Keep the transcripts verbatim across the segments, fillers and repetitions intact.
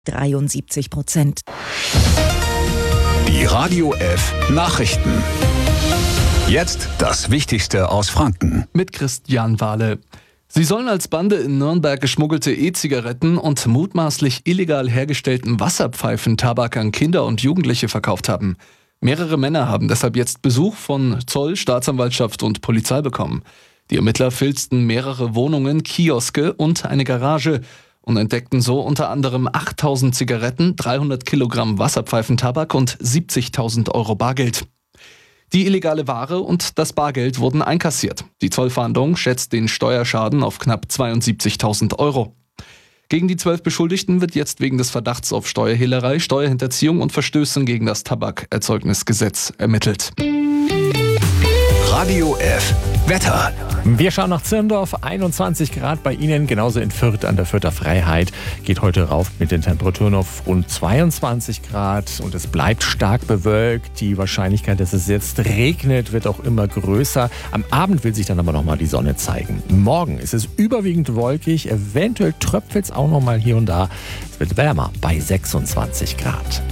dreiundsiebzig Prozent. Die Radio F Nachrichten. Jetzt das Wichtigste aus Franken. Mit Christian Wahle. Sie sollen als Bande in Nürnberg geschmuggelte E-Zigaretten und mutmaßlich illegal hergestellten Wasserpfeifen Tabak an Kinder und Jugendliche verkauft haben. Mehrere Männer haben deshalb jetzt Besuch von Zoll, Staatsanwaltschaft und Polizei bekommen. Die Ermittler filzten mehrere Wohnungen, Kioske und eine Garage und entdeckten so unter anderem achttausend Zigaretten, dreihundert Kilogramm Wasserpfeifentabak und siebzigtausend Euro Bargeld. Die illegale Ware und das Bargeld wurden einkassiert. Die Zollfahndung schätzt den Steuerschaden auf knapp zweiundsiebzigtausend Euro. Gegen die zwölf Beschuldigten wird jetzt wegen des Verdachts auf Steuerhehlerei, Steuerhinterziehung und Verstößen gegen das Tabakerzeugnisgesetz ermittelt. Radio F Wetter. Wir schauen nach Zirndorf, einundzwanzig Grad bei Ihnen, genauso in Fürth an der Fürther Freiheit. Geht heute rauf mit den Temperaturen auf rund zweiundzwanzig Grad und es bleibt stark bewölkt. Die Wahrscheinlichkeit, dass es jetzt regnet, wird auch immer größer. Am Abend will sich dann aber nochmal die Sonne zeigen. Morgen ist es überwiegend wolkig, eventuell tröpfelt es auch nochmal hier und da. Es wird wärmer bei sechsundzwanzig Grad.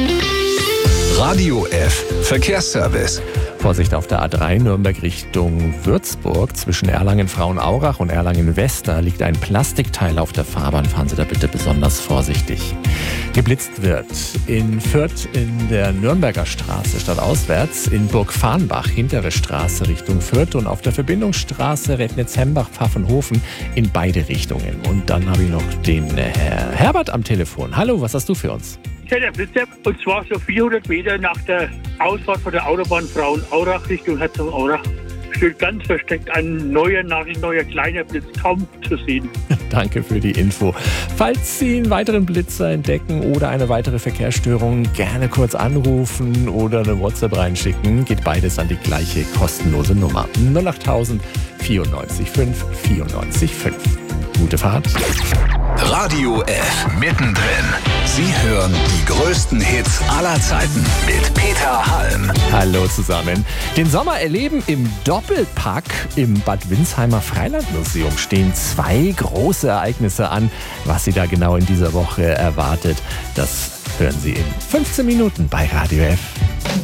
Radio F Verkehrsservice. Vorsicht auf der A drei Nürnberg Richtung Würzburg. Zwischen Erlangen-Frauenaurach und Erlangen-West, da liegt ein Plastikteil auf der Fahrbahn. Fahren Sie da bitte besonders vorsichtig. Geblitzt wird in Fürth in der Nürnberger Straße stadtauswärts, in Burgfarnbach hintere Straße Richtung Fürth und auf der Verbindungsstraße Rednitz-Hembach-Pfaffenhofen in beide Richtungen. Und dann habe ich noch den Herr Herbert am Telefon. Hallo, was hast du für uns? Ja, der Blitzer, und zwar so vierhundert Meter nach der Ausfahrt von der Autobahn Frauenaurach Richtung Herzogenaurach steht ganz versteckt ein neuer, nagelneuer kleiner Blitz, kaum zu sehen. Danke für die Info. Falls Sie einen weiteren Blitzer entdecken oder eine weitere Verkehrsstörung, gerne kurz anrufen oder eine WhatsApp reinschicken. Geht beides an die gleiche kostenlose Nummer. null achttausend vierundneunzig fünf vierundneunzig fünf. Gute Fahrt. Radio F mittendrin. Sie hören die größten Hits aller Zeiten mit Peter Halm. Hallo zusammen. Den Sommer erleben im Doppelpack im Bad Windsheimer Freilandmuseum stehen zwei große Ereignisse an. Was Sie da genau in dieser Woche erwartet, das hören Sie in fünfzehn Minuten bei Radio F.